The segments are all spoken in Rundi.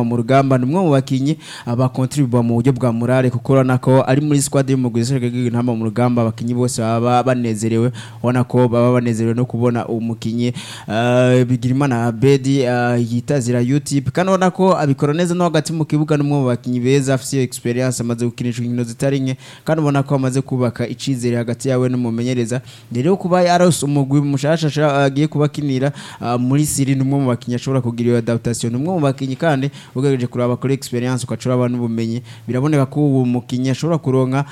mu rugamba numwe mu bakinyi abakontribuwa mu buryo bwa morale kuko urabona ko ari muri squad y'umugwi serukiragihugu intamba mu rugamba abakinyi bose baba banezerewe ubona ko baba banezerewe no kubona umukinyi Bigirimana Abedi yitazira YouTube kandi ubona ko abikora neza no hagati mu kibuga numwe mu bakinyi beza afite experience amaze gukinisha inkino zitari nke kandi ubona ko amaze kubaka icizere hagati yawe n'umumenyereza rero kuba yarose umugwi mushasha agiye kubakinira muri siri numwe mu bakinyi ashobora kugira iyo adaptation numwe mu bakinyi kandi ugereje kuraba kuri experience ukacura abantu bumenye biraboneka ko uwo mukinyi ashobora kuronka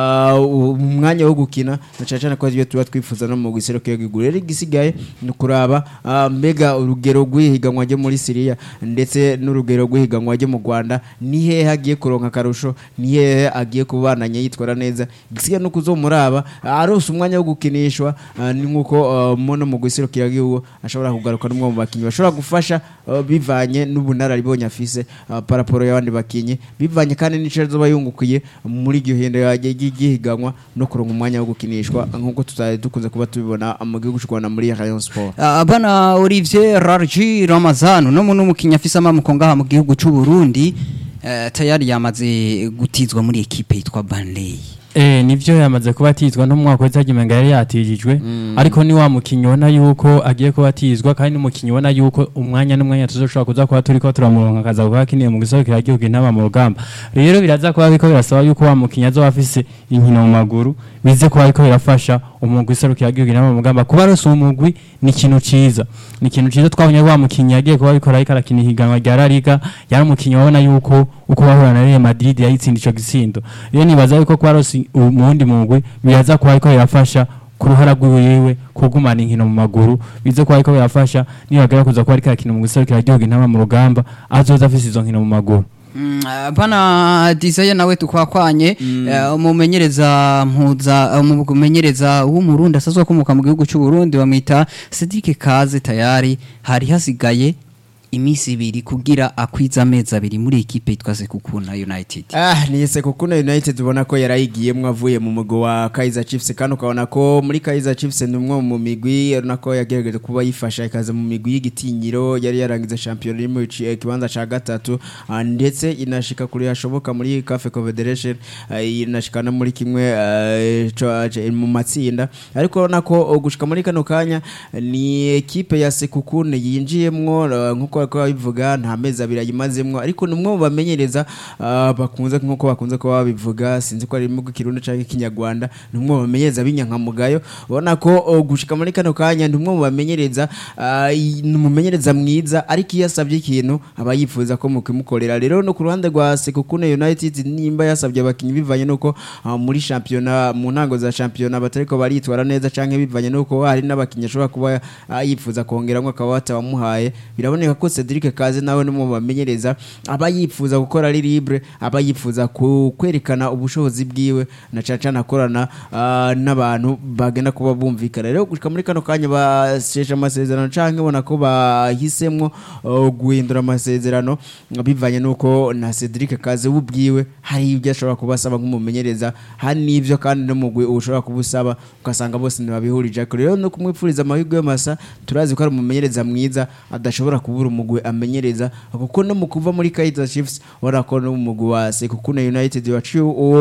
umwanya wo gukina cyane ko iyo tuba twifuza no mu guserukira igihugu rero igisigaye no kuraba mbega urugero rw'ihiganwa ryo muri Syria ndetse n'urugero rw'ihiganwa ryo mu Rwanda ni hehe agiye kuronka karusho ni hehe agiye kubananya yitwara neza igisigaye no kuzomuraba arose umwanya wo gukinishwa ni nkuko mono mu guserukira igihugu ashobora kugaruka n'umwe mu bakinyi bashobora gufasha bivanye n'ubunararibonye afise paraporo y'abandi bakinyi bivanye kandi n'icezo bayungukiye muri gihe hendo yagihiganwa no kuronka umwanya wo gukinishwa nkuko tutari dukunze kuba tubibona mu gihugu cy'u Rwanda muri Rayon Sport. Bana Olivier Rarji Ramazan no mukinya afise amamuko ngaha mu gihugu cy'u Burundi tayari yamaze gutizwa muri equipe yitwa Burnley. Nivyo yamaze kubatizwa no mwaka w'itagimenga yari yatijijwe ariko ni wa mukinyi wona yuko agiye kubatizwa kandi n'umukinyi wona yuko umwanya tuzoshobora kuza kwa turiko turamuronka kaza kuba kiniye mu gisokera gihugu intaba mu rugamba rero biraza kuba biko birasaba yuko wa mukinyi azoba afise inkino mu maguru bize kuba biko birafasha umugwi serukira gihugu intaba mu rugamba kuba rose umugwi ni ikintu ciza twabonye wa mukinyi yagiye kuba bikora ikarakina higanwa rya La Liga yari umukinyi wabona yuko uko bahura na Real Madrid yayitsinda ico gisindo rero nibaza yuko kwa rose umundi mugwi biraza kuba biko birafasha kuruhara rwiwe kugumana inkino mu maguru bize kuba biko birafasha nibagera kuza kuba ikarakina mu guserukira gihugu intaba mu rugamba azoza afise izo nkino mu maguru. Bana Desire nawe tukwakwanye umumenyereza w'umurundi asazwa kumuka mu gihugu cy'u Burundi bamwita Cedric Kaze tayari hari hasigaye imisi ibiri kugira akwiza amezi abiri muri equipe yitwa Sekukuna United. Ni Sekukuna United ubona ko yarayigiyemwe avuye mu mugo wa Kaizer Chiefs kandi ukabona ko muri Kaizer Chiefs numwe mu migwi runako yagerageje kuba yifasha ikaza mu migwi y'igitinyiro yari yarangiza champion mu kibanza ca gatatu ndetse inashika kuri hashoboka muri CAF Confederation inashika no muri kimwe mu matsinda ariko runako gushika muri kano kanya ni equipe ya Sekukuna yinjiyemwo nkuko ko bivuga nta mezi abiri yimazemwo ariko numwe mu bamenyereza bakunze nkuko bakunze ko babivuga sinzi ko ari mu Kirundi canke Kinyarwanda numwe mu bamenyereza binyankamugayo ubona ko gushika muri kano kanya numwe mu bamenyereza numumenyereza mwiza ariko iyo yasabye ikintu aba yifuza ko mukimukorera rero no ku ruhande rwa Sekukuna United nimba yasabye abakinyi bivanye nuko muri championnat mu ntango za championnat batariko baritwara neza canke bivanye nuko hari n'abakinyi ashobora kuba yifuza kongeramwe akaba batabamuhaye biraboneka ko Cedric Kaze nawe no mu bamenyereza aba yifuza gukora ari libre aba yifuza kwerekana ubushobozi bwiwe na cacana akorana n'abantu bagenda kuba bumvikana rero gushika muri kano kanya bashesha amasezerano canke bona ko bahisemwo guhindura amasezerano bivanye nuko na Cedric Kaze ubwiwe hari ibyo ashobora kubasaba nk'umumenyereza hari nivyo kandi no mugwi ushobora kubusaba ugasanga bose ntibabihurije rero no kumwipfuriza amahirwe y'amasa turazi ko ari umumenyereza mwiza adashobora kubura umugwi amenyereza kuko no mukuva muri Kaizer Chiefs warako no umugwi wa Sekukuna United waciye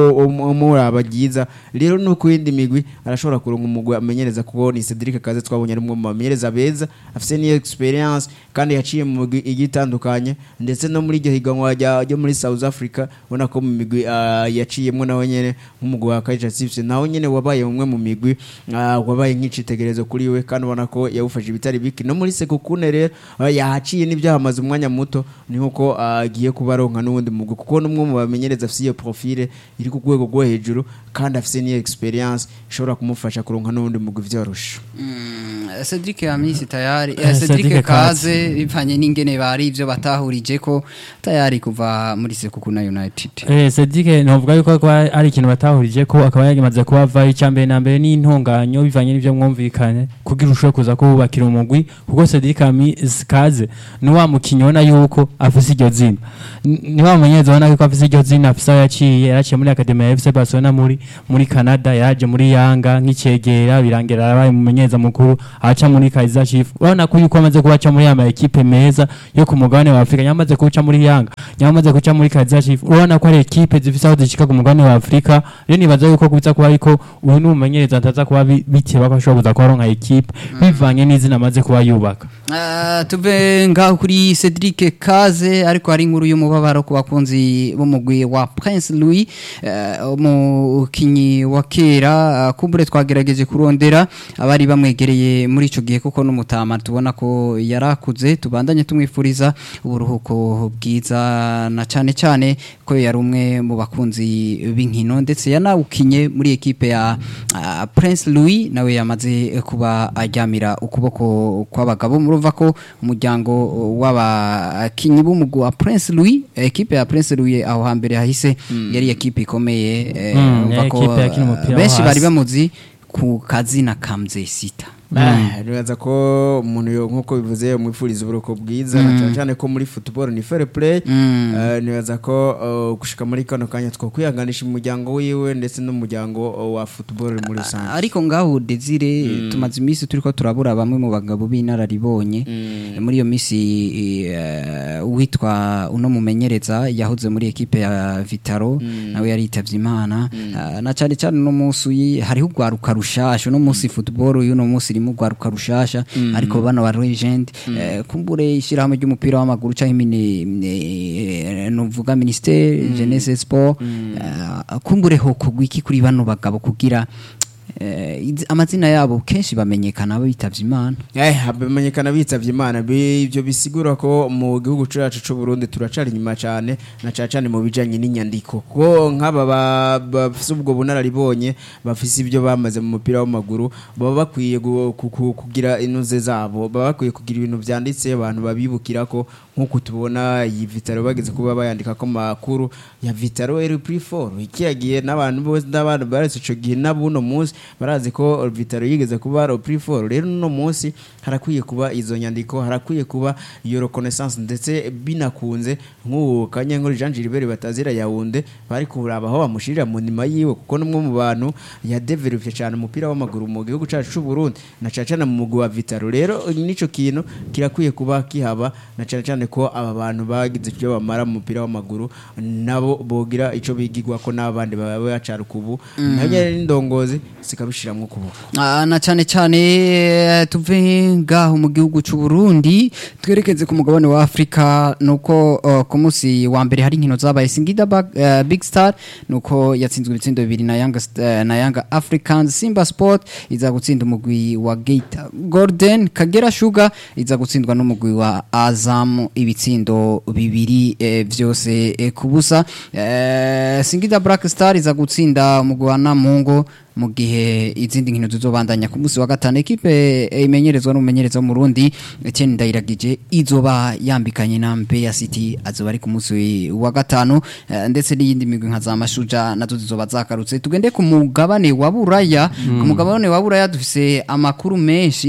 umurabagiza rero no kuyindi migwi arashobora kuronka umugwi amenyereza kuko ni Cedric Kaze twabonye ari umwe mu bamenyereza beza afise ni experience kandi yaciye mu migwi igitandukanye ndetse no muri iryo higanwa ryo muri South Africa ubona ko mu migwi yaciyemwo nawe nyene nk'umugwi wa Kaizer Chiefs nawe nyene wabaye umwe mu migwi wabaye nk'icitegerezo kuri we kandi ubona ko yawufashe bitari biki no muri Sekukuna rero yahaciye n'ibyahamaze umwanya muto ni nkuko agiye kubaronka n'ubundi mugwi kuko numwe mu bamenyereza afise iyo profile iri ku rwego rwo hejuru kandi afise ni experience ishobora kumufasha kuronka n'ubundi mugwi vyorusha. Cedric Amisi tayari Cedric Kaze bivanye n'ingene bari ivyo batahurije ko tayari kuva muri Sekukuna United. Cedric novuga yuko ari ikintu batahurije ko akaba yagimaze kuba icyambere na mbere n'intunganyo bivanye n'ivyo mwumvikanye kugira ushobora kuza kubakira umugwi kuko Cedric Amisi Kaze ni wa mukinyi ubona yuko afise iryo zina ni wa mumenyereza ubona yuko afise iryo zina afise yaraciye muri Academy ya FC Barcelona muri Canada yaje muri Yanga nk'icegera birangira arabaye umumenyereza mukuru aca muri Kaizer Chiefs ubona ko yuko amaze kubaca muri ama equipe meza yo ku mugabane wa Afrika nyamaze kuca muri Yanga nyamaze kuca muri Kaizer Chiefs urabona ko ari equipe zifise aho zishika ku mugabane wa Afrika rero nibaza yuko kubiza kuba ariko uyu n'umumenyereza ntaza kuba biteba ko ashobora kuza kuronka equipe bivanye n'izina amaze kuba yubaka. Tuve ngaho kuri Cedric Kaze ariko hari inkuru y'umubabaro ku bakunzi b'umugwi wa Prince Louis umukinyi wa kera kumbure twagerageje kurondera abari bamwegereye muri ico gihe kuko n'umutama tubona ko yarakuze tubandanye tumwifuriza uburuhuko bwiza na cyane ko yari umwe mu bakunzi b'inkino ndetse yanawukinye muri equipe ya Prince Louis nawe yamaze kuba ajyamira ukuboko kw'abagabo murumva ko umuryango w'abakinyi b'umugwi wa Prince Louis equipe ya Prince Louis aho hambere hahise yari equipe ikomeye urumva ko benshi bari bamuzi ku kazina kamze sita nibaza ko umuntu nkuko bivuze umwifuriza uburuko bwiza cyane ko muri football ni fair play nibaza ko gushika muri kano kanya two kwihanganisha umuryango wiwe ndetse n'umuryango wa football muri rusange ariko ngaho Desire tumaze imisi turiko turabura bamwe mu bagabo b'inararibonye muri iyo misi witwa uno mumenyereza yahoze muri equipe ya Vitaro nawe yari yitavye Imana na cyane no musi hariho ugwaruka rushasha no musi football y'uno musi irimo ugwaruka rushasha ariko bana ba legend kumbure ishirahamwe ry'umupira w'amaguru cyangwa nuvuga ministère jeunesse sport kumbure ho kugwiki kuri bano bagabo kugira amazina yabo kenshi bamenyekana bitavye Imana bamenyekana bitavye Imana ibyo bisigura ko mu gihugu cyacu cyo Burundi turacari nyuma cyane na cyane mu bijanye n'inyandiko ko nk'aba bafise ubwo bunararibonye bafise ibyo bamaze mu mupira w'amaguru baba bakwiye kugira inuze zabo baba bakwiye kugira ibintu byanditse abantu babibukira ko nkuko tubona iyi Vitaro bageze kuba bayandika ko makuru ya Vitaro eri prefor ikiyagiye n'abantu bose n'abantu baretse ico gihe nabuno munsi barazi ko Vitaro yigeze kuba ro prefor rero no munsi harakwiye kuba izo nyandiko harakwiye kuba iyo reconnaissance ndetse binakunze nk'uwo Kanyankore Jean Gilbert batazira Yaounde bari kuraba aho bamushirira mu nima yiwe kuko numwe mu bantu ya developye cyane umupira w'amaguru mu gihugu cyacu cy'u Burundi na cyane mu mugwi wa Vitaro rero nico kintu kirakwiye kuba kihaba na cyane ko aba bantu bagize ibyo bamara mu mupira w'amaguru nabo bogira ico bigirwa ko n'abandi baba bacara kubu nabyo n'indongozi sikabishiramwe kubu na cyane tuve ngaho mu gihugu cy'u Burundi twerekeze ku mugabane wa Afrika nuko ku munsi wa mbere hari inkino zabaye Singida Big Star nuko yatsinzwe ibitsindo 2 na Yanga Africans Simba Sport iza gutsinda umugwi wa Gate Golden Kagera Sugar iza gutsindwa n'umugwi wa Azam ibitsindo 2 vyose kubusa Singida Black Star iza gutsinda umugwi wa Namungo mu gihe izindi nkino zizobandanya ku munsi wa gatanu equipe imenyerezwa n'umumenyereza mu Burundi Etienne Ndayiragije izoba yambikanye na Mbeya City azoba ari ku munsi wa gatanu ndetse n'iyindi migwi nka za Mashuja nazo zizoba zakarutse tugende ku mugabane wa Buraya ku mugabane wa Buraya dufise amakuru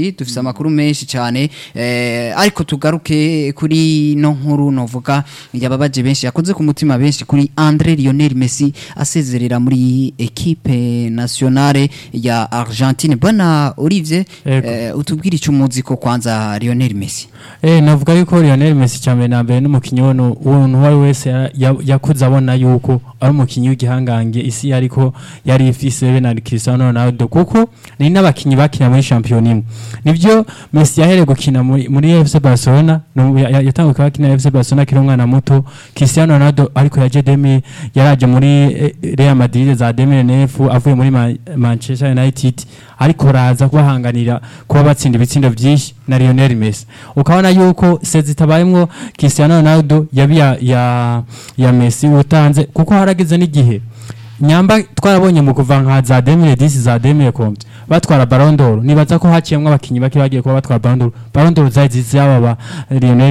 menshi cyane ariko tugaruke kuri no nkuru novuga yababaje benshi yakoze ku mutima benshi kuri André Lionel Messi asezerera muri equipe nationale ya Argentine bana Olivier utubwira icyo muziko kwanza Lionel Messi navuga yuko Lionel Messi cyane nambere n'umukinyi w'umuntu wari wese yakuze abona yuko ari umukinyi w'igihangange isi ariko yari ifise Bernard Cristiano Ronaldo kuko ni n'abakinyi bakina muri champion imwe nivyo Messi yahere gukina muri FC Barcelona yatanguye bakina FC Barcelona kiri umwana muto Cristiano Ronaldo ariko yaje yaraje muri Real Madrid za 2009 avuye muri Manchester United ariko raza kubahanganira kuba batsinda ibitsindo byinshi na Lionel Messi ukabona yuko sezitabayemwo Cristiano Ronaldo yabi ya Messi utanze kuko haragize n'igihe nyamba twarabonye mu kuva nka za 2010 za 2010 batwara Ballon d'Or nibaza ko haciyemwe abakinyi baki bagiye kuba batwara Ballon d'Or zaba Lionel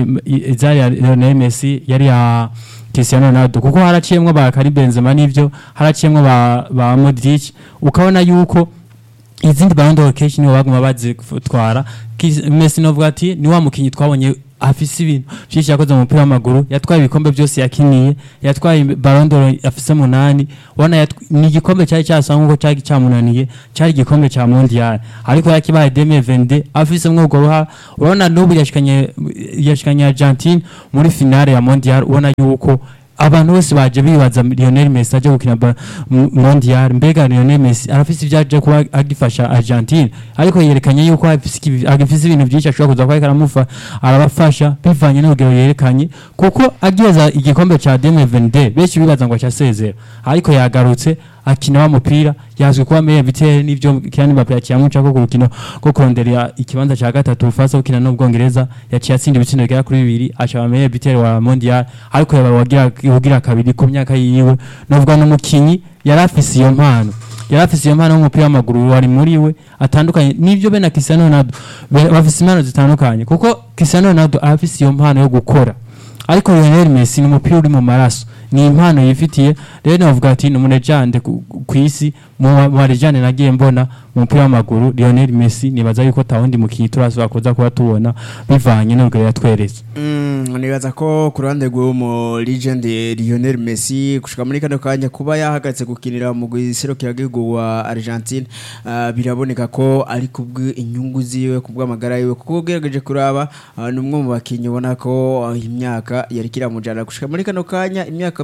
Messi yari ya Cristiano Ronaldo kuko haraciyemwe ba Karim Benzema n'ivyo haraciyemwe ba Modric ukabona yuko izindi Ballon d'Or kenshi nibo baguma bazitwara Messi novuga ati ni wa mukinyi twabonye afise ibintu byinshi yakoze mu mupira w'amaguru yatwaye ibikombe byose yakiniye yatwaye Ballon d'Or afise 8 ubona ni igikombe cyari cyasanga ngo cyari cyamunaniye cyari igikombe cya mondial ariko yakibaye 2022 afise mwugo ruha ubona n'ubu yashikanye Argentine muri finale ya mondial ubona yuko abantu bose baje bibaza Lionel Messi aje gukina mondial mbega Lionel Messi arafise ibyaje kuba agifasha Argentine ariko yerekanye yuko agifise ibintu byinshi ashobora kuza kwa karamufa arabafasha bivanye n'urugero yerekanye kuko ageza igikombe cha 2022 benshi bibaza ngo cyasezera ariko yagarutse akina wa mupira yazwe kuba meya biteye n'ivyo Kylian Mbappe yaciyamuca ko kurukino ko kurondera ikibanza ca gatatu ufasa ukina no Bwongereza yaciye atsinda ibitsindo bigera kuri 2 aca meya biteye wa mondial ariko yabagira kabiri ku myaka yiwe novuga n'umukinyi yarafise iyo mpano w'umupira w'amaguru wari muri we atandukanye n'ivyo bena Cristiano Ronaldo bafise impano zitandukanye kuko Cristiano Ronaldo afise iyo mpano yo gukora ariko Lionel Messi ni umupira uri mu maraso ni impano yifitiye rero navuga ati numunejande kwisi mu rejane nagiye mbona mu mupira w'amaguru Lionel Messi nibaza yuko tawundi mukinyi turasubira kuza kuba tubona bivanye n'urugero yatweretse nibaza ko ku ruhande rw'umu legend Lionel Messi gushika muri kano kanya kuba yahagatse gukinira mu guserukira gihugu wa Argentine biraboneka ko ari kubwe inyungu ziwe kubw'amagara yiwe kuko ugerageje kuraba numwe mu bakinyi ubona ko imyaka yari kiramujana gushika muri kano kanya imyaka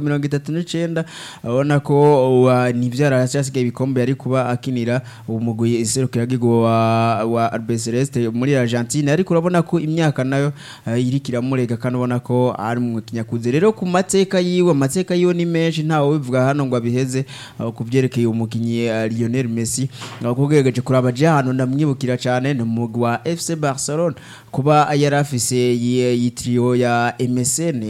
39 abona ko nivyara cyasigaye ibikombe yari kuba akinira umugwi iserukira gihugu wa Albiceleste muri Argentine ariko urabona ko imyaka nayo iri kiramurega kandi ubona ko ari mu kinyakuze rero ku mateka yiwe ni menshi ntawe bivuga hano ngo abiheze kubyerekeye umukinyi Lionel Messi kugeregeje kuraba je hano ndamwibukira cyane no mugwi wa FC Barcelona kuba yarafise yitrio ya MSN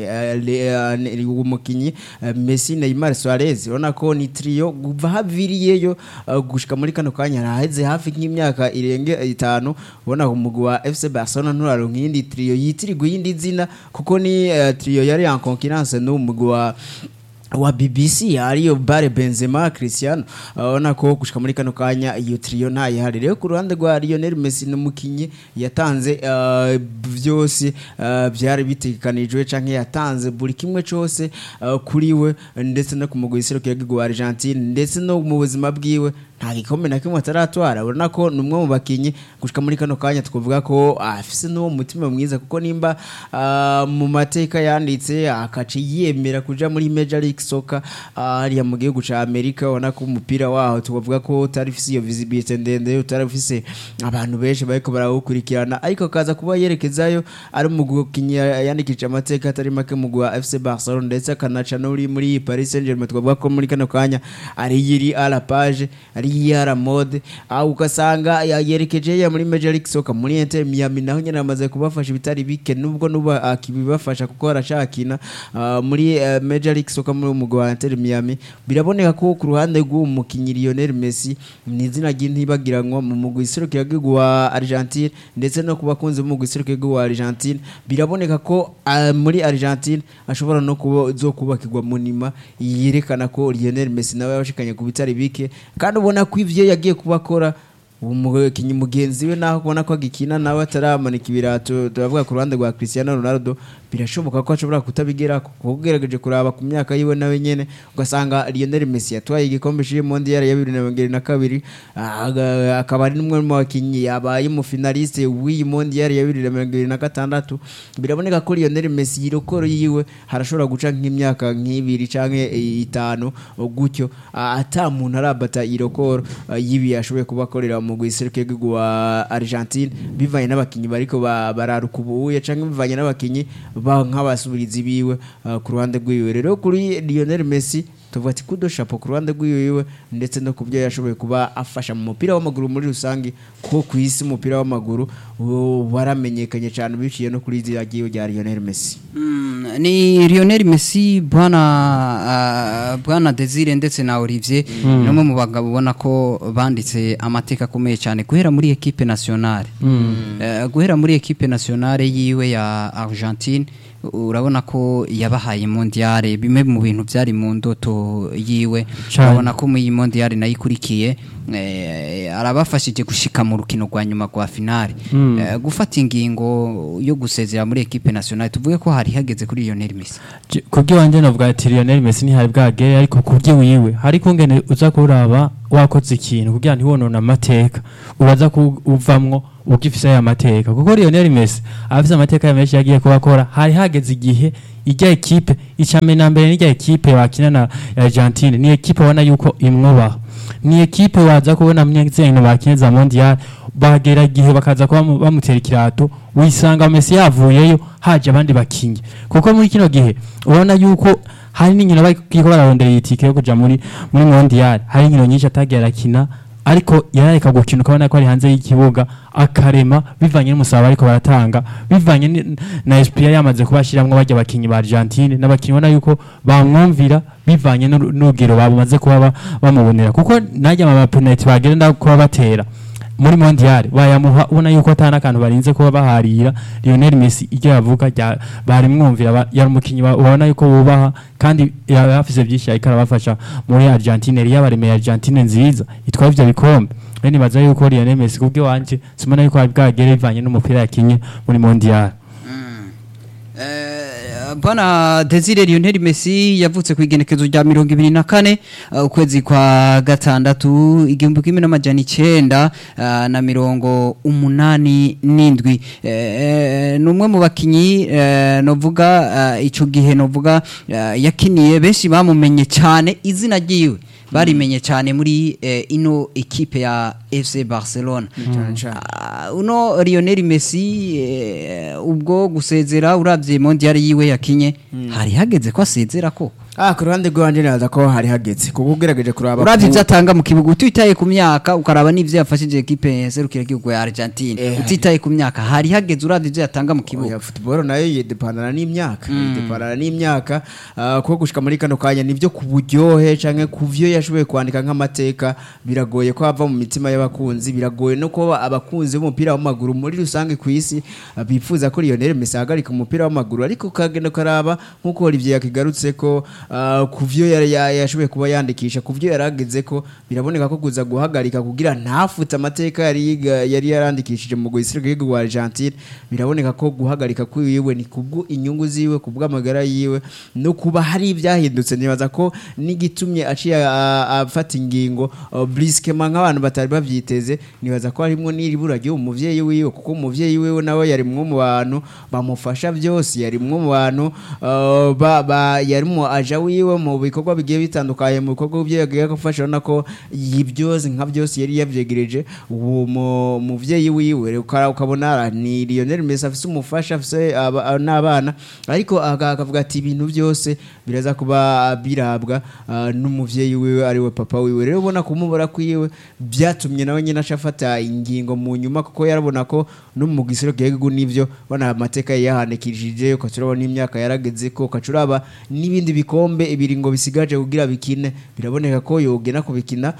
umukinyi Messi Neymar Suarez urabona ko ni trio kuva haviriyeyo gushika muri kano kanya raheze hafi nk'imyaka irenge 5 ubona umugwi wa FC Barcelona nturaronka iyindi trio yitirigwa yindi zina kuko ni trio yari en concurrence n'umugwi wa BBC ariyo Bare Benzema Cristiano ona ko gushika muri kano kanya iyo trio ntaye hari rero ku ruhande rwa Lionel Messi n'umukinyi yatanze byose byari bitekanijwe canke yatanze buri kimwe cyose kuri we ndetse no kumugwisiro kiyagigo wa Argentine ndetse no mu buzima bwiwe nta gikombe na kimwe ataratwara urabona ko numwe mu bakinyi gushika muri kano kanya twavuga ko afise no mutima mwiza kuko nimba mu mateka yanditse akaci yemera kuja muri Major League Soccer ari mu gihugu ca America ubona ko umupira waho twavuga ko utarifise iyo visibility ndende utarifise abantu benshi bariko barawukurikirana ariko kaza kuba yerekezayo ari mu gukinyi yandikije amateka atari make mu gwa FC Barcelona ndetse akanaca no muri Paris Saint-Germain twavuga ko muri kano kanya ari yiri à la page ari yara mode ukasanga yerekeje ya muri Major League Soccer muri Inter Miami naho nyene amaze kubafasha bitari bike nubwo nuba akibibafasha kuko arashakina muri Major League Soccer muri umugwi wa Inter Miami biraboneka ko ku ruhande rw'umukinyi Lionel Messi ni izina ry'intibagiranwa mu mugwi iserukira gihugu wa Argentine ndetse no kubakunze mu mugwi iserukira gihugu wa Argentine biraboneka ko muri Argentine ashobora no kubakirwa munima yerekana ko Lionel Messi nawe yashikanye ku bitari bike kandi ubona ko ivyo yagiye kubakora umukinyi mugenzi we naho kubona ko agikina nawe ataramanika ibirato turavuga ku ruhande rwa Cristiano Ronaldo birashoboka ko ashobora kutabigera kugerageje kuraba ku myaka yiwe nawe nyene ugasanga Lionel Messi yatwaye igikombe cyo mondial ya 2022 akaba ari numwe mu bakinyi yabaye mu finaliste w'iyi mondial ya 2026 biraboneka ko Lionel Messi irokoro yiwe harashobora guca nk'imyaka nk'ibiri canke 5 gutyo ata muntu arabata irokoro yibi yashoboye kubakorera mu gwiseruke gwa Argentine bivanye n'abakinyi bariko bararukubuye canke bivanye n'abakinyi nk'abasubirizi biwe ku ruhande rw'iwe rero kuri Lionel Messi tuvuga ati kudo chapeau ku ruhande rw'iwe ndetse no kubyo yashoboye kuba afasha mu mupira w'amaguru muri rusange ko ku isi umupira w'amaguru waramenyekanye cyane biciye no kuri izira giye rya Lionel Messi ni Lionel Messi bwana Desire ndetse na Olivier numwe mu bagabo ubona ko banditse amateka akomeye cyane guhera muri equipe nationale yiwe ya Argentine urabona ko yabahaye mondiale bimwe mu bintu byari mu ndoto yiwe Cane. urabona ko mu iyi mondiale nayikurikiye arabafashije gushika mu rukino rwa nyuma rwa finale gufata ingingo yo gusezera muri equipe nationale tuvuge ko hari hageze kuri Lionel Messi kubyo wanje navuga ati Lionel Messi ntihari bwagere ariko kubyo wiwe ariko ngene uza kuraba wakoze ikintu kugira ntiwonona amateka uraza kuvamwo ugifise aya mateka kuko Lionel Messi afise amateka ya menshi yagiye kubakora hari hageze igihe ijya equipe icamena mbere n'ijya equipe bakina na Argentine ni equipe wana yuko imwubaha ni equipe waza kubona mnyezeno bakinza mondial bagera gihe bakaza kuba bamutera ikirato wisanga Messi yavuyeyo haje abandi bakinyi kuko muri kino gihe ubona yuko hari n'inkino bakiko bararondera itike yo kuja muri mondial hari inkino nyinshi atagera akina ariko yarareka gukina ukabona ko ari hanze y'ikibuga akarema bivanye n'umusaba ariko baratanga bivanye na SPA yamaze kubashiramwe bajya bakinyi ba Argentine n'abakinyi bona yuko bamwumvira bivanye n'ugiro bamaze kuba bamubonera kuko najya ama penalty bagenda kuba batera muri mondial bayamuha ubona yuko atana kantu barinze kuba baharira Lionel Messi ijya yavuga bari mwumvira yari umukinyi ubona yuko bubaha kandi yafise byinshi ariko arabafasha muri Argentine yari yabaremeye Argentine nziza itwaye ivyo bikombe bene baza yuko Lionel Messi kubwe wanje simona yuko ari bwagere bivanye n'umupira yakinye muri mondial Bwana Desire Lionel Messi yavutse ku igenekezo rya 24 ukwezi kwa gatandatu igihumbi kimwe n'amajana 9 na 87 numwe mu bakinyi novuga ico gihe novuga yakiniye benshi bamumenye cyane izina ryiwe barimenye cyane muri ino equipe ya FC Barcelona uno Lionel Messi ubwo gusezera uravye mondial yiwe yakinye hari hageze ko asezera ko ku ruhande rwanje naza ko hari hageze kuko ugerageje kuraba uravye byatanga mu kibuga utitaye ku myaka ukaraba n'ivyo yafashije equipe serukira igihugu ya Argentine utitaye ku myaka hari hageze uravye ibyo yatanga mu kibuga football nayo yedepandana n'imyaka kuko gushika muri kano kanya nivyo ku buryohe canke kuvyo yashoboye kwandika nk'amateka biragoye ko ava mu mitima y'abakunzi biragoye no ko abakunzi b'umupira w'amaguru muri rusange ku isi bifuza ko Lionel Messi ahagarika umupira w'amaguru ariko kagenda karaba nkuko Olivier yakigarutse ko kuvyo yashoboye kuba yandikisha kuvyo yarageze ko biraboneka ko kuza guhagarika kugira ntafute amateka yari yarandikishije mu guhisira igihugu wa Argentine biraboneka ko guhagarika kwiwe ni kubwo inyungu ziwe kubwo amagara yiwe no kuba hari ibyahindutse nibaza ko nigitumye aciye afata ingingo briskement nk'abantu batari bavyiteze nibaza ko harimo n'iribura ryo umuvyeyi wiwe kuko umuvyeyi wiwe nawe yari mwe mu bantu bamufasha byose yari mwe mu bantu yarimo aja wiwe mu bikorwa bigiye bitandukanye mu bikorwa bye yagiye gufasha nako yibyoze nka byose yari yavyegereje uwo muvyeyi wiwe ukabona ni Lionel Messi afise umufasha afise n'abana ariko akavuga ati ibintu byose biraza kuba birabwa n'umuvyeyi wiwe ari we papa wiwe rero ubona kumubora kwiwe byatumye nawe nyine ashafata ingingo mu nyuma kuko yarabona ko no mu gisiro gihego nivyo bana amateka yahanikishije ko turabona imyaka yarageze ko kacuraba n'ibindi bikombe ibiri ngo bisigaje kugira bikine biraboneka ko yogena kubikina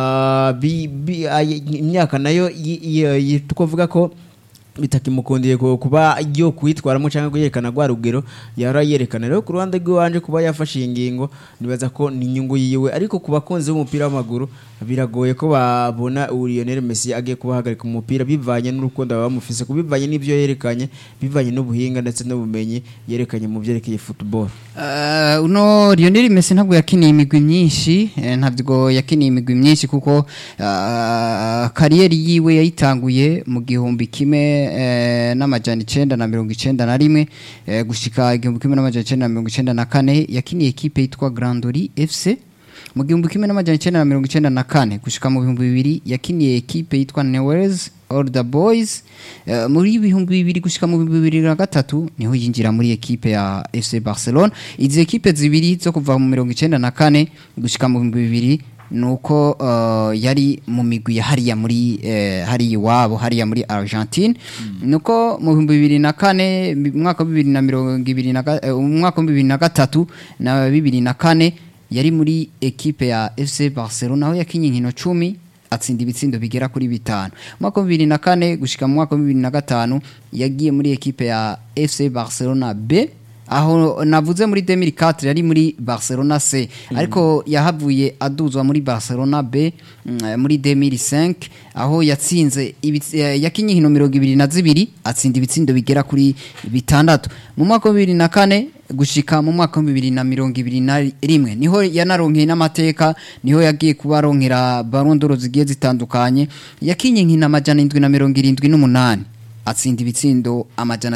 imyaka nayo tukovuga ko bitakimukundiye kuba yo kwitwaramo cyangwa kuyerekana gwa rugero yarayerekana rero ku ruhande rwanje kuba yafashe ingingo nibaza ko ni inyungu yiwe ariko ku bakunzi b'umupira w'amaguru biragoye ko babona Lionel Messi agiye kubahagarika umupira bivanye n'urukundo bamufise kubivanye n'ivyo yerekanye bivanye n'ubuhinga ndetse n'ubumenyi yerekanye mu byerekeye football uno Lionel Messi ntabwo yakiniye imigwi myinshi ntabwo yakiniye imigwi myinshi kuko kariyeri yiwe yayitanguye mu gihumbi kimwe n'amajana 991 gushika igihumbi kimwe n'amajana 994 yakiniye equipe yitwa Grandori FC mu gihumbi kimwe n'amajana 994 gushika mu 2000 yakiniye equipe yitwa Newell's Old Boys muri 2000 gushika mu 2003 niho yinjira muri equipe ya FC Barcelona izi equipe zibiri zo kuva mu 1994 gushika mu 2000 nuko yari mu migwi hariya muri hari iwabo hariya muri Argentine nuko mu 2004 mwaka 2020 umwaka 2023 na 2004 yari muri equipe ya FC Barcelona aho yakinye inkino 10 atsinda ibitsindo bigera kuri 5 mwaka 2004 gushika mu mwaka 2005 yagiye muri equipe ya FC Barcelona B aho navuze muri 2004 yari muri Barcelona C ariko yahavuye aduzwa muri Barcelona B muri 2005 aho yatsinze yakinye inkino 22 atsinda ibitsindo bigera kuri bitandatu mu mwaka wa 2004 gushika mu mwaka wa 2021 niho yanaronkeye n'amateka niho yagiye kubaronkera Ballon d'Or zigiye zitandukanye yakinye inkino 778 atsinda ibitsindo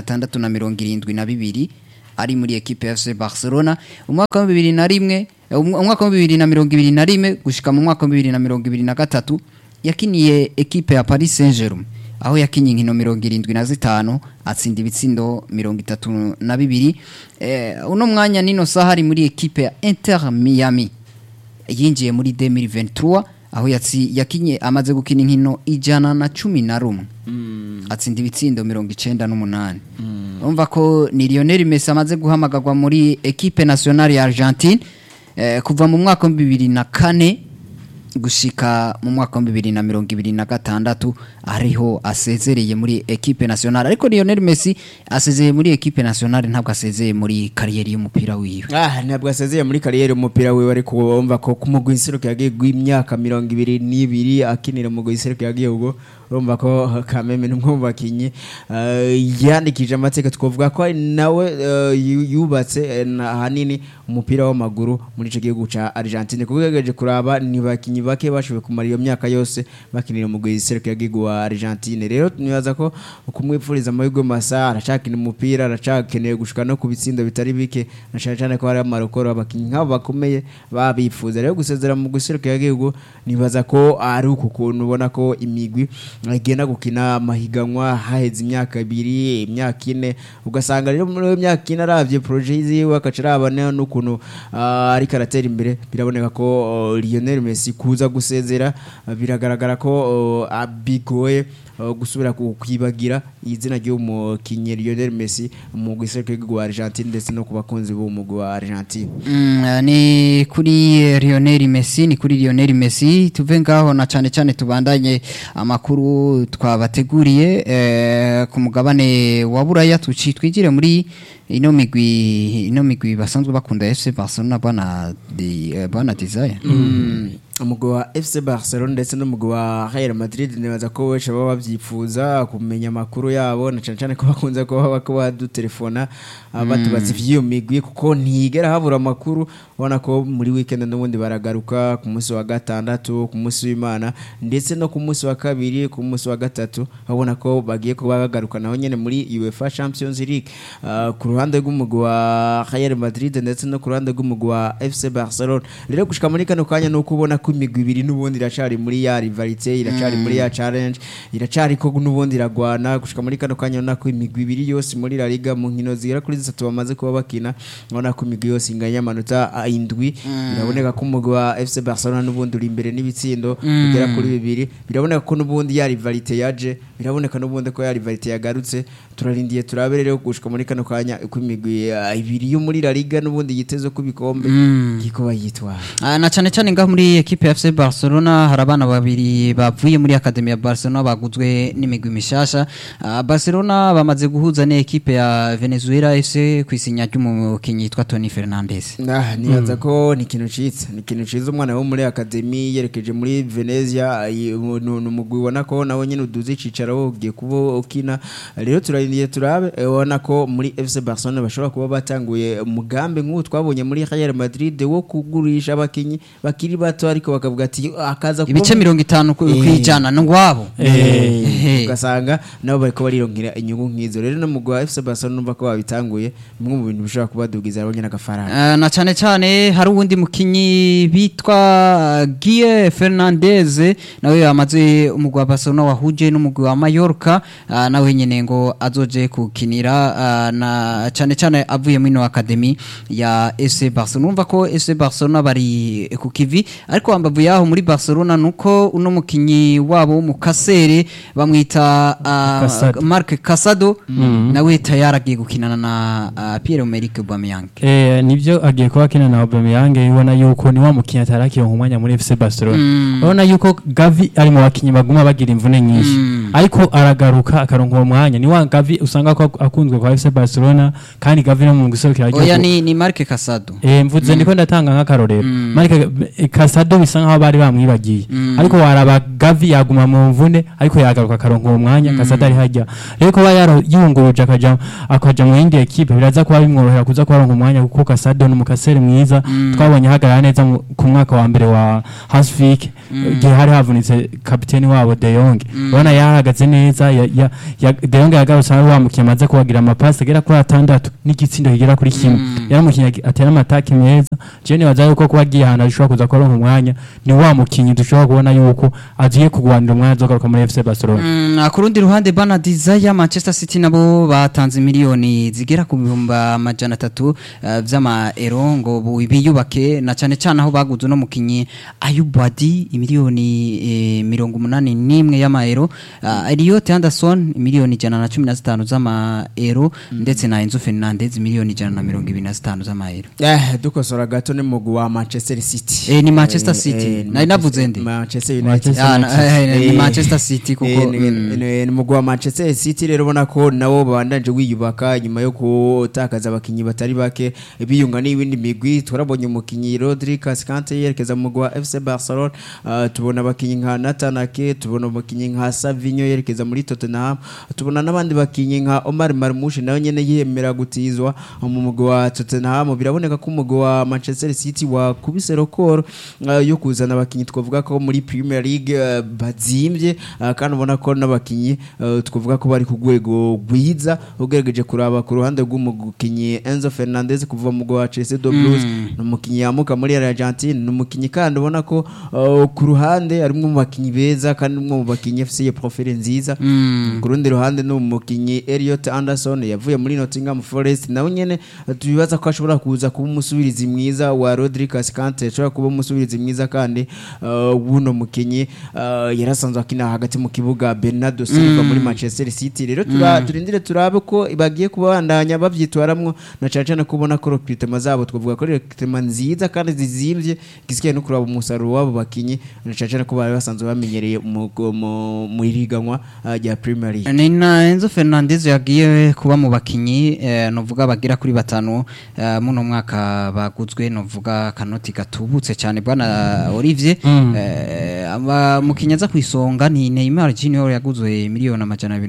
672 ari muri equipe ya FC Barcelona umwaka wa 2001 umwaka wa 2021 gushika mu mwaka wa 2023 yakiniye equipe ya Paris Saint-Germain aho yakinye inkino 75 atsinda ibitsindo 32 uno mwanya nino sahari muri equipe ya Inter Miami yinjiye muri 2023 aho yakinye amaze gukina inkino 111 atsinda ibitsindo 98 umva ko ni Lionel Messi amaze guhamagarwa muri equipe nationale ya Argentine kuva mu mwaka wa 2004 gushika mu mwaka wa 2026 ariho asezereye muri equipe nationale ariko Lionel Messi asezeye muri equipe nationale ntabwo asezeye muri kariyeri y'umupira wiwe ntabwo asezeye muri kariyeri y'umupira wiwe ariko wumva ko kumugwa inseruko yagiye gw'imyaka 22 akinira mu gwiseruko yagiye ubwo urumva ko Kameme n'umwubakinyi yandikije amateka twovuga ko nawe yubatse hanini umupira w'amaguru muri ico gihugu ca Argentine kugejeje kuraba ni bakinyi bake bashoboye kumara iyo myaka yose bakinira mu gwiseruko yagiye wa Argentine rero nibaza ko kumwipfuriza amahirwe masa aracakina umupira aracakeneye gushika no kubitsindo bitari bike nashaka ko hari amarokoro abakinyi nk'abo bakomeye babifuza rero gusezera mu gwiseruko yagiye nibaza ko ari uko kuntu ubona ko imigwi agenda gukina amahiganwa haheze imyaka 2 imyaka 4 ugasanga rero muri imyaka 4 aravye projet yiwe akacarabana n'ukuntu ari karatera imbere biraboneka ko Lionel Messi kuza gusezera biragaragara ko abigoye gusubira kwibagira izina ry'umukinyi Lionel Messi mu giserukiro rwa Argentine ndetse no kubakunzi b'umugwi wa Argentine ni kuri Lionel Messi tuve ngaho na cyane tubandanye amakuru twabateguriye ku mugabane wa Buraya twigire muri ino migwi basanzwe bakunda FC Barcelona bana desire umugwi wa FC Barcelona ndetse n'umugwi wa Real Madrid nibaza ko wese baba bavyifuza kumenya makuru yabo na cyane ko bakunze ko baba ko badutelefona batubaza ivyo migwi kuko ntigera habura amakuru ubona ko muri weekend n'ubundi baragaruka ku munsi wa gatandatu ku munsi w'Imana ndetse no ku munsi wa kabiri ku munsi wa gatatu babona ko bagiye kuba bagaruka naho nyene muri UEFA Champions League ku ruhande rw'umugwi wa Real Madrid ndetse no ku ruhande rw'umugwi wa FC Barcelona rero gushika muri kano kanya no kubona imigwi ibiri n'ubundi iracari muri ya rivalite iracari muri ya challenge iracari ko n'ubundi iragwana gushika muri kano kanya nako imigwi ibiri yose muri La Liga mu nkino zira kuri 3 bamaze kuba bakina nona ko imigwi yose inganya amanota 7 biraboneka ko umugwi wa FC Barcelona n'ubundi uri imbere n'ibitsindo bigera kuri 2 biraboneka ko n'ubundi ya rivalite yaje biraboneka n'ubundi ko ya rivalite yagarutse turarindiye turabe rero gushika muri kano kanya ko imigwi ibiri yo muri La Liga n'ubundi yiteze ku bikombe gikoba yitwa na cyane ngaho muri equipe ya FC Barcelona harabana babiri bavuye muri Academy ya Barcelona baguzwe n'imigwi mishasha Barcelona bamaze guhuza ne equipe ya Venezuela FC kwisinya ry'umukinyi yitwa Toni Fernandes nibaza ko ni ikintu ciza umwana wo muri Academy yerekeje muri Venezia n'umugwi ubona ko nawe nyine uduze icicaro ugiye kuba ukina rero turarindiye turabe ubona ko muri FC Barcelona bashobora kuba batanguye umugambi nk'uwo twabonye muri Real Madrid wo kugurisha abakinyi bakiri bato ariko bakavuga ati akaza ibice 50 kwijana ngwabo ugasanga nabo bariko barironkira inyungu nk'izo rero no mugwa FC Barcelona numva ko babitanguye bimwe mu bintu bishobora kubadugiza abonye n'agafaranga na cyane hari uwundi mukinyi bitwa Guille Fernandez nawe yamaze umugwa Barcelona wahuje n'umugwi wa Mallorca nawe nyene ngo azoje kukinira na cyane avuye muri no Academy ya FC Barcelona numva ko FC Barcelona bari ku kivi ariko ambavu yaho muri Barcelona nuko uno mukinyi wabo mu Kasere bamwita Marc Casado nawe tayaragiye gukinana na Pierre-Emerick Aubameyang nivyo agiye kuba kinana na Aubameyang yibona yuko ni wa mukinyi atarakira umwanya muri FC Barcelona urabona yuko Gavi ari mu bakinyi baguma bagira imvune nyinshi ariko aragaruka akaronka uwo mwanya ni wa Gavi usanga ko akunzwe kwa FC Barcelona kandi Gavi no mu guserukira oya ni Marc Casado mvuze ndiko ndatanga nk'akarorero Marc Casado bisa nkaho bari bamwibagiye ariko waraba Gavi yaguma mu mvune ariko yagaruka akaronka uwo mwanya Casado ari hajya rero ko yunguruje akaja mu yindi equipe biraza kuba bimworohera kuza kuronka umwanya kuko Casado n'umukaseri mwiza twabonye hagarara neza ku mwaka wa mbere wa Hasvik gihe hari havunitse kapiteni wabo De Jong urabona yahagaze neza De Jong yagarutse ari wamukiye amaze kubagira amapasi agera kuri 6 n'igitsindo kigera kuri kimwe yaramukiye atera amataki meza je nibaza yuko kuba agiye ahantu ashobora kuza kuronka umwanya ni wa mukinyi dushobora kubona yuko agiye kugwanira umwanya azogaruka muri FC Barcelona ku rundi ruhande Bana Desire Manchester City nabo batanze miliyoni zigera ku 300 vy'amaero ngo biyubake na cyane cyane aho baguze no mukinyi Ayubadi miliyoni 81 y'amaero Elliot Anderson miliyoni 115 z'amaero ndetse na Enzo Fernandez miliyoni 125 z'amaero dukosora gato ni mugwi wa Manchester City ni Manchester City nari navuze ndi Manchester United ni Manchester City kuko ni mugwi wa Manchester City rero ubona ko nabo babandanje wiyubaka nyuma yo kutakaza abakinyi batari bake biyunga n'ibindi migwi turabonye umukinyi Rodri Cascante yerekeza mu mugwi wa FC Barcelona tubona abakinyi nka Nathan Ake tubona abakinyi nka Savinho yerekeza muri Tottenham tubona n'abandi bakinyi nka Omar Marmoush nawe nyene yemera gutizwa mu mugwi wa Tottenham biraboneka ko umugwi wa Manchester City wakubise record yo kuzana abakinyi twavuga ko muri Premier League bazimvye kandi ubona ko n'abakinyi twavuga ko bari ku rwego rwiza ugerageje kuraba ku ruhande rw'umukinyi Enzo Fernandez kuva mu mugwi wa Chelsea do Blues n'umukinyi yamuka muri Argentine n'umukinyi kandi ubona ko ku ruhande arimo mu bakinyi beza kandi umwe mu bakinyi FC profile nziza ku rundi ruhande n'umukinyi Elliot Anderson yavuye muri Nottingham Forest nawe nyene tubibaza ko ashobora kuza kuba umusubirizi mwiza wa Rodri Cascante ashobora kuba umusubirizi mwiza kandi wuno mukinyi yarasanzwe akina hagati mu kibuga Bernardo Silva muri Manchester City rero turindire turabe ko bagiye kubandanya bavyitwaramwo na cyane kubona ko recruitment zabo twavuga ko recruitment nziza kandi zizimvye gisikiye no kuraba umusaruro wabo bakinyi na cyane ko bari basanzwe bamenyereye mu iriganwa rya Premier League ni na Enzo Fernandez yagiye kuba mu bakinyi novuga bagira kuri 5 muno mwaka baguzwe novuga kanoti gatubutse cyane bwana Olivier mukinyaza kwisonga ni Neymar Junior yaguzwe miliyoni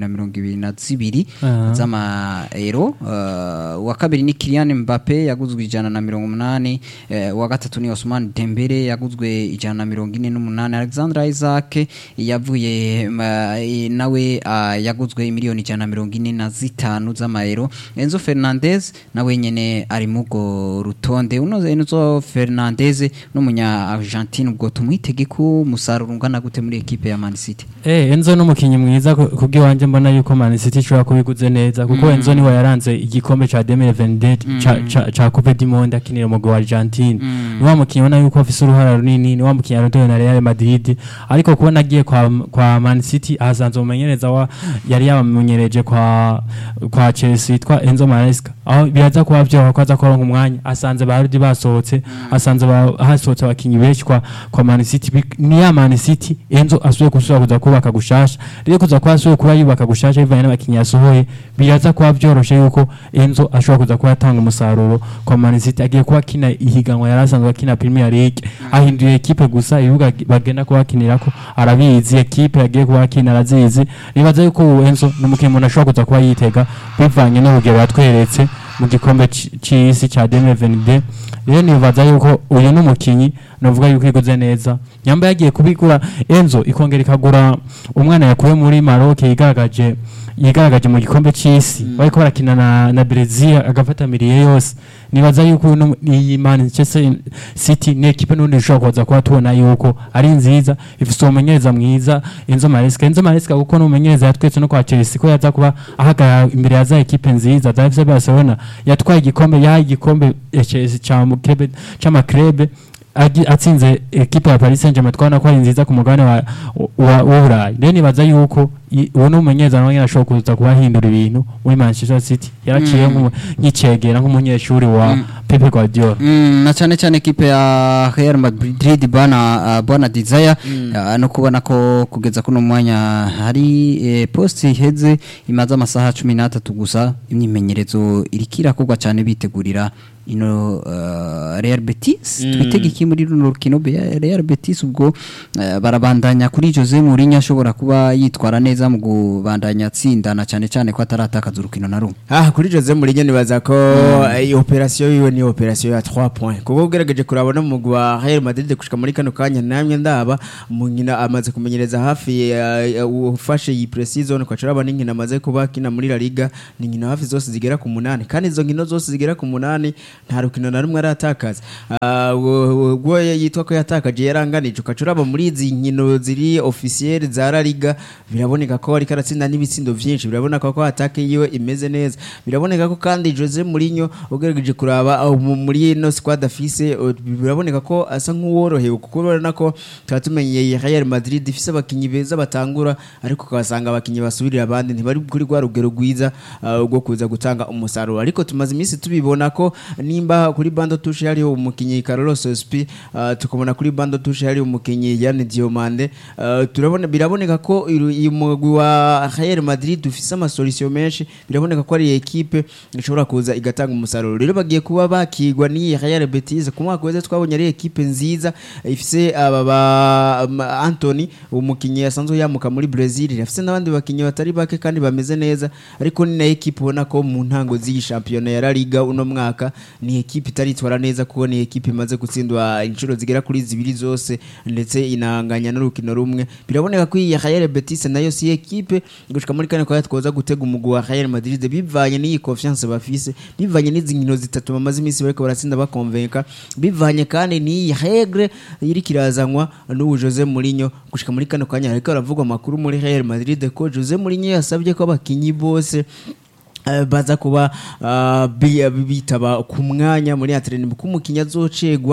222 z'amaero wa kabiri ni Kylian Mbappe yaguzwe 180 wa gatatu ni Ousmane Dembele yaguzwe 148 Alexandre Isaac yavuye nawe yaguzwe miliyoni 145 z'amaero Enzo Fernandez nawe nyene ari mugo rutonde Enzo Fernandez n'umunya Argentine ubwo tumwitege ku musaruro ungana gute muri equipe ya Man City Enzo n'umukinyi mwiza kubwi wanje mbona yuko Man City ishobora kubiguze neza kuko Enzo niwe yaranze igikombe ca 2022 ca Coupe du Monde akinira mu wa Argentine ni wa mukinyi ubona yuko afise uruhara runini ni wa mukinyi yarondoye na Real Madrid ariko kubona agiye kwa Man City asanzwe umenyereza yari yabamunyereje kwa Chelsea yitwa Enzo Maresca aho biraza kuba byo kwaza kuronka umwanya asanze barudi basohotse asanze hasohotse abakinyi benshi kwa Man City ni ya Man City Enzo asuye kuza kubaka gushasha rero kuza kwasuye kuba yubaka gushasha bivanye n'abakinyi yasohoye biraza kuba byoroshe yuko Enzo ashobora kuza kuba atanga umusaruro kwa Man City agiye kuba kina ihiganwa yarasanzwe akina Premier League ahinduye equipe gusa ibibuga bagenda kuba kinirako arabizi equipe yagiye kuba kina arazizi nibaza yuko Enzo n'umukinyi umuntu ashobora kuza kuba yitega bivanye n'urugero yatweretse mu gikombe cy'isi cya 2022 rero nibaza yuko uyu n'umukinyi novuga yuko iguze neza nyamba yagiye kubigura Enzo ikongera ikagura umwana yakuye muri Maroc yigaragaje mu gikombe cy'isi bariko barakina na Brazil agafata miliye yose nibaza yuko iyi Manchester City ne equipe none ishobora kuza kuba tubona yuko ari nziza ifite umenyereza mwiza Enzo Maresca kuko n'umenyereza yatwetse no kwa Chelsea ko yaza kuba ahaga imbere ya za equipe nziza za FC Barcelona yatwaye igikombe Chelsea cha Makrebe atsinze equipe ya Paris Saint-Germain twabona ko ari nziza ku mugabane wa Burayi rero nibaza yuko uwo n'umumenyereza nawe ashobora kuza kubahindura ibintu muri Manchester City yaraciye nk'icegera nk'umunyeshuri wa Pep Guardiola na cyane cyane equipe ya Real Madrid bana desire no kubona ko kugeza kuno mwanya hari post iheze imaze amasaha 13 gusa imyimenyerezo irikira kugwa cyane bitegurira ino Real Betis twitege iki muri runo rukino Real Betis ubwo barabandanya kuri Jose Mourinho ashobora kuba yitwara neza mu kubandanya tsindana cyane cyane ko ataratakaza urukino na rumwe kuri Jose Mourinho nibaza ko operation yiwe ni operation ya 3 points kuko ugerageje kurabona mu gwa Real Madrid kushika muri kano kanya namye ndaba munkina amaze kumenyereza hafi ufashe iyi pre-season kwa caraba n'inkina amaze kuba kina muri La Liga n'inkina hafi zose zigera ku 8 kandi izo nkino zose zigera ku 8 nta rukino na rumwe aratakaza ubwo yitwa ko yatakaje yaranganije ukacuraba muri izi nkino ziri officiel za La Liga biraboneka ko ari karatsinda n'ibitsindo byinshi biraboneka ko atake yiwe imeze neza biraboneka ko kandi Jose Mourinho ugerageje kuraba muri no squad afise biraboneka ko asa nk'uworohewe kuko urabona ko twatumenyeye Real Madrid ifise abakinyi beza batangura ariko ukasanga abakinyi basubirira abandi ntibari kuri rwa rugero rwiza rwo kuza gutanga umusaruro ariko tumaze iminsi tubibona ko nimba kuri bando touche hari umukinyi Carlos Spi tukabona kuri bando touche hari umukinyi Yann Diomande turabona biraboneka ko umugwi wa Real Madrid ufise ama solution menshi biraboneka ko ari equipe ishobora kuza igatanga umusaruro rero bagiye kuba bakigwa ni Real Betis ku mwaka wese twabonye ari equipe nziza ifise aba Anthony umukinyi yasanzwe yamuka muri Brazil afise nabandi bakinyi batari bake kandi bameze neza ariko ni na equipe ubona ko mu ntango z'iyi championnat ya La Liga uno mwaka ni equipe itaritwara neza kuko ni equipe imaze gutsindwa inshuro zigera kuri zibiri zose ndetse inanganya n'urukino rumwe biraboneka ko iyi Real Betis nayo si equipe gushika muri kane kwa twoza gutega umugwi wa Real Madrid bivanye n'iyi confiance bafise bivanye n'izi nkino zitatu bamaze iminsi bariko baratsinda bakonvenka bivanye kandi n'iyi règle iri kirazanwa n'uwo Jose Mourinho gushika muri kane kanya ariko aravugwa makuru muri Real Madrid ko Jose Mourinho yasabye ko abakinyi bose baza kuba bitaba ku mwanya muri atraining kumukinya azocegwa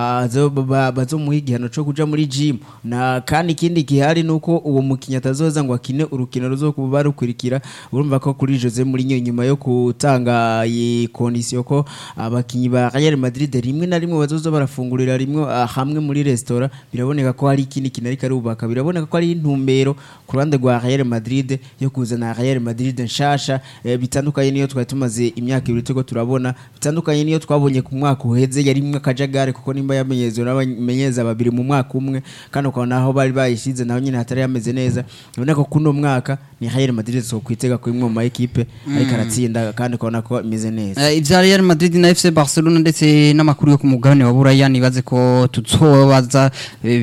bazomuha igihano cyo kuja muri gym na kandi ikindi gihari nuko uwo mukinya atazoza ngo akine urukino ruzokuba rukurikira urumva ko kuri Jose Mourinho nyuma yo gutanga iyi condition ko abakinyi ba Real Madrid rimwe na rimwe bazoza barafungurira rimwe hamwe muri restaurant biraboneka ko hari ikindi kinari karubaka biraboneka ko ari intumbero ku ruhande rwa Real Madrid yo kuzana Real Madrid nshasha bitandukanye niyo twari tumaze imyaka ibiri tuko turabona bitandukanye niyo twabonye ku mwaka uheze yari imwe kajagare kuko nimba yamenyezo n'abamenyeza babiri mu mwaka umwe kandi ukabona aho bari bayishize naho nyine hatari yameze neza ubona ko kuno mwaka ni Real Madrid so kwitega ko imwe mu equipe ariko aratsinda kandi ukabona ko imeze neza ivya Real Madrid na FC Barcelona ndetse n'amakuru yo ku mugabane wa Buraya nibaze ko tuzobaza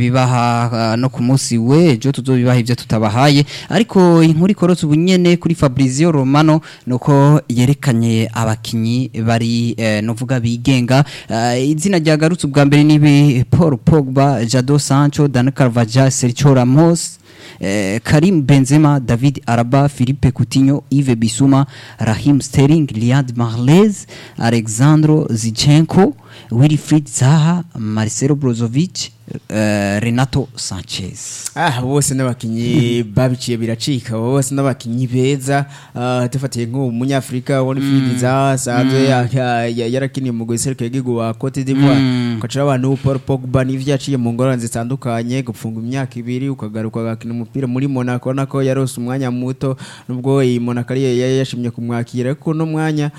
bibaha no ku munsi wejo tuzobibaha ivyo tutabahaye ariko inkuru ikorotse ubunyene kuri Fabrizio Romano nuko yerekanye abakinyi bari novuga bigenga izina ryagarutse ubwa mbere nibi Paul Pogba, Jadon Sancho, Dani Carvajal, Sergio Ramos, Karim Benzema, David Alaba, Philippe Coutinho, Yves Bissouma, Raheem Sterling, Riyad Mahrez, Alexandro Zinchenko, Wilfried Zaha, Marcelo Brozovic, Renato Sanchez. Bose n'abakinyi babiciye biracika bose n'abakinyi beza tufatiye nk'umunyafrika Wilfried Zaha sanzwe yarakiniye mu gwesereke y'igihugu wa Cote d'Ivoire kacira abantu Paul Pogba n'ivyo yaciye mu ngorane zitandukanye gupfunga imyaka 2 ukagaruka agakina umupira muri Monaco nako yarose umwanya muto nubwo iyi Monaco yari yashimye kumwakira ariko no mwanya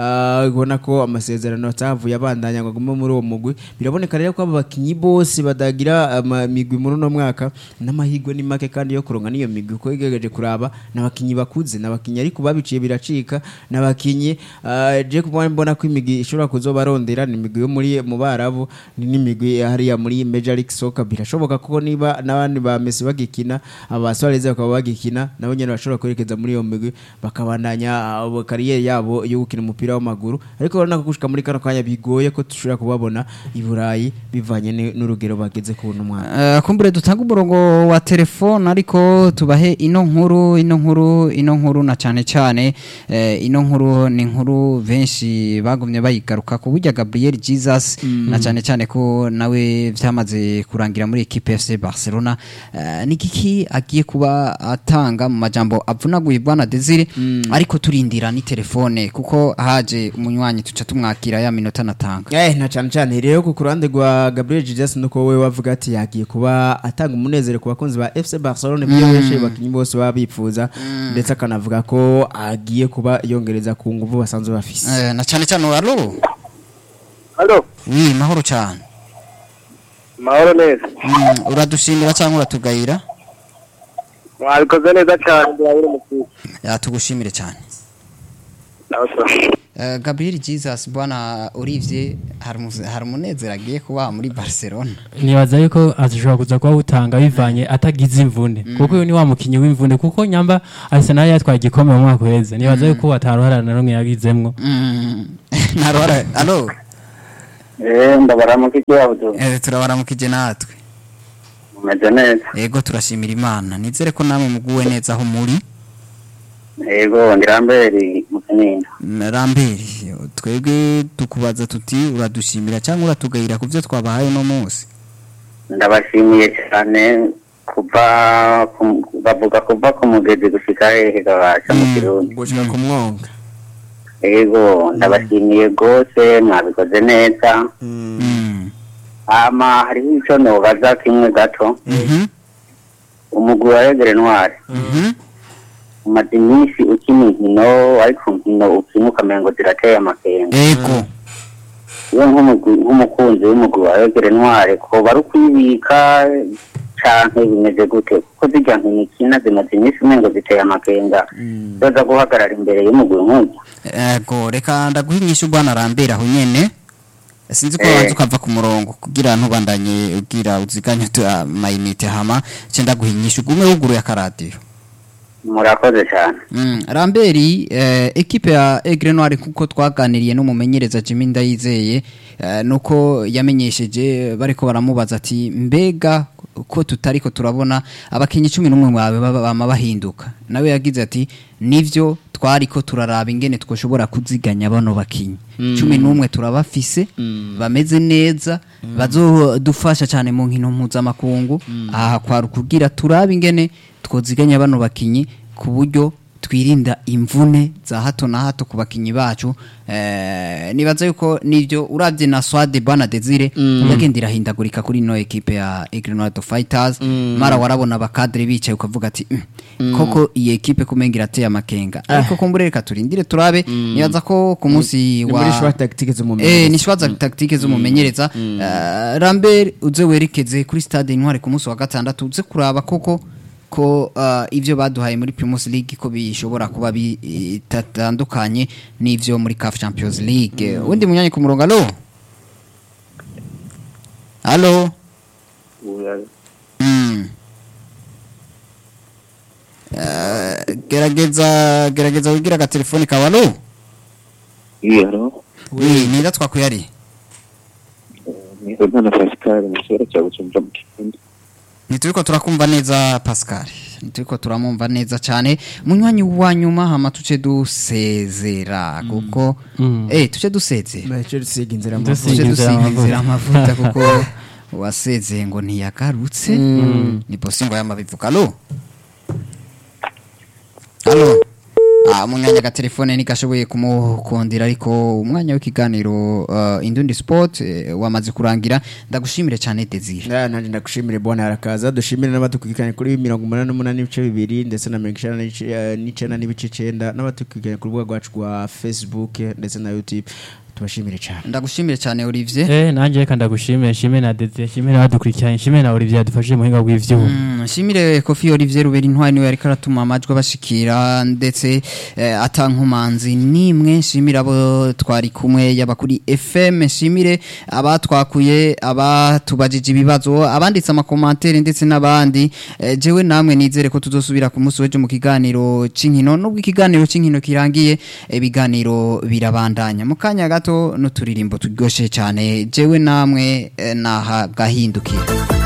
ubona ko amasezerano atavuye abandanya ngo agume muri uwo mugwi biraboneka rero ko abakinyi bose badagira migwi muri no mwaka n'amahigwe ni make kandi yo kuronga niyo migwi ko igegeje kuraba nabakinyi bakuze nabakinyi ariko babiciye biracika nabakinyi je kubona ko imigwi ishobora kuzobarondera ni migwi yo muri mu Barabu ni migwi hariya muri Major League Soccer birashoboka kuko niba nabandi ba Messi bagikina abaswareze bakaba bagikina nabo nyene bashobora kwerekeza muri iyo migwi bakabandanya kariyeri yabo yo gukina umupira w'amaguru ariko urabona ko gushika muri kano kanya bigoye ko dushobora kubabona i Burayi bivanye n'urugero bageze ku mwana. Kumbure dutanga umurongo wa telefone ariko tubahe ino nkuru na cyane ino nkuru ni inkuru benshi bagumye bayigaruka ku burya Gabriel Jesus na cyane ko nawe vyamaze kurangira muri equipe FC Barcelona. Nikiki agiye kuba atanga mu majambo avunaguye bwana Desire ariko turindira ni telefone kuko haje umunywanyi tuca tumwakira ya minota natanga. Na cyane rero ku kurande rwa Gabriel Jesus nuko we wavuga ati yagiye kuba atanga umunezero ku bakunzi ba FC Barcelona byo benshi bakinyi bose babipfuza ndetse akanavuga ko agiye kuba yongereza ku nguvu basanzwe bafise. Na cyane allo. Allo. Oui, mahoro cyane. Mahoro neza. Uradushimira cyangwa uratugayira? Mwabikoze neza cyane ndabura umukuru. Tugushimire cyane. Gabriel Jesus bwana Olivier hari umunezero agiye kuba muri Barcelona. Nibaza yuko azishobora kuza kuba utanga bivanye atagize imvune kuko uyu ni wa mukinyi w'imvune kuko nyamba Arsenal yatwaye igikombe mu mwaka uheze. Nibaza yuko ataruhara na rumwe yagizemwo. Naruhara. Allo. Ndabaramukije abudu. Turabaramukije natwe. Mumeze neza. Yego turashimira Imana. Nizere ko namwe muguwe neza aho muri. Yego ndirambere mukinina. Rambere twebwe tukubaza tuti uradushimira cyangwa uratugayira kuvyo twabahaye no munsi. Ndabashimiye cyane bavuga kuva ku mugezi gushika hehe gabasha mu Kirundi. Gushika ku mwonga. Yego ndabashimiye gose mwabikoze neza. Hariho icyo nobaza kimwe gato. Umugwi wa Aigle Noir. Umaze iminsi ukina inkino ariko inkino ukina ukamengo zirateye amakenga. Yego. Iyo nk'umukunzi w'umugwi wa Aigle Noir ko bari kwibika canke bimeze gute kuko zijya nkino ikina zimaze iminsi umengo ziteye amakenga zoza guhagarara imbere y'umugwi nk'uyu. Yego reka ndaguhinyisha ubwana Rambere aho nyene. Sinzi ko wanze ukava ku murongo kugira ntubandanye ugira uziganya mayinite hama cyenda guhinyisha ugume wuguruye akaradiyo. Murakoze cyane. Ramberi equipe ya Aigle Noir kuko twaganiriye n'umumenyereza Jimmy Ndayizeye nuko yamenyesheje bariko baramubaza ati mbega ko tutariko turabona abakinyi 11 mwabe bama bahinduka nawe yagize ati nivyo twariko turaraba ingene twoshobora kuziganya bano bakinyi 11 turabafise bameze neza bazodufasha cyane mu nkino mpuzamakungu aha kwaru kugira turabe ingene twoziganya bano bakinyi ku buryo twirinda imvune za hato na hato ku bakinyi bacu. Nibaza yuko nivyo uravye na Swade bana Desire yagendira hindagurika kuri no equipe ya Aigle Noir Fighters mara warabona abakadre bicaye ukavuga ati koko iyi equipe kumengira ateye amakenga ariko kumbureka turindire turabe. Nibaza ko ku munsi wa ni shwa tactique z'umumenyereza ni shwa tactique z'umumenyereza. Rambert uze werekeze kuri Stade Intwari ku munsi wa gatandatu uze kuraba koko ko ivyo baduhaye muri Primus League ko bishobora kuba bitatandukanye n'ivyo muri CAF Champions League. Undi munyanya ku murongo. Allo. Gerageza wigira ka telefone kawe. Allo. Yero. Nida twakuyari. Ni Bwana Pascal musore cyo gucumva mu kindi. Nituko turakumva neza Pascal. Nituko turamumva neza cyane. Munywanyi wa nyuma hama tuce dusezera kuko tuce dusezera. Chelsea inzira amavuta kuko wasezeye ngo ntiyagarutse. Ni bosingo y'amabivuka. Allo. Munyanya ga telefone nikashoboye kumukondira ariko umwanya w'ikiganiro Indundi Sport wamaze kurangira. Ndagushimire cyane Desire. Nanje ndagushimire bwana harakaza dushimire n'abatukikanye kuri 88.2 ndetse na 99.9 n'abatukikanye ku rubuga rwacu rwa Facebook ndetse na YouTube. Tubashimire cyane. Ndagushimire cyane Olivier. Nanje reka ndagushimire shimire na Desire shimire abadukurikiranye shimire na Olivier yadufashije mu hinga bw'ivyuma. Shimire Kofi Olivier Ruberi Ntwari niwe yari karatuma amajwi bashikira ndetse atankumanzi nimwe shimira abo twari kumwe y'abakuri FM shimire abatwakuye abatubajije ibibazo abanditse amakomantere ndetse n'abandi jewe namwe nizere ko tuzosubira ku munsi weje mu kiganiro c'inkino nubwo ikiganiro c'inkino kirangiye ibiganiro birabandanya mu kanya gato gato n'uturirimbo turyoshye cyane jewe namwe naha gahindukira.